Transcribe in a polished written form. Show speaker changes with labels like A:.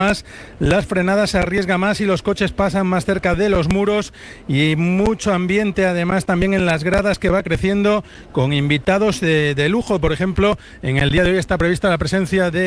A: más, las frenadas se arriesga más y los coches pasan más cerca de los muros, y mucho ambiente además también en las gradas, que va creciendo con invitados de lujo. Por ejemplo, en el día de hoy está prevista la presencia de